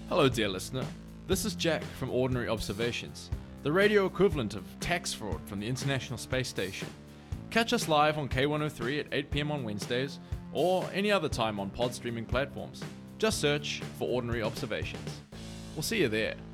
Hello, dear listener. This is Jack from Ordinary Observations, the radio equivalent of tax fraud from the International Space Station. Catch us live on K103 at 8 p.m. on Wednesdays, or any other time on pod streaming platforms. Just search for Ordinary Observations. We'll see you there.